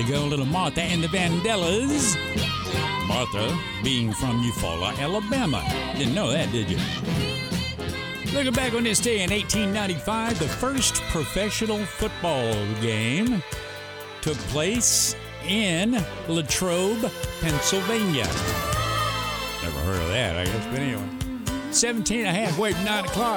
go, little Martha and the Vandellas. Martha being from Eufaula, Alabama. Didn't know that, did you? Looking back on this day in 1895, the first professional football game took place in Latrobe, Pennsylvania. Never heard of that, I guess, but anyway. 17 and a half, wait, 9 o'clock.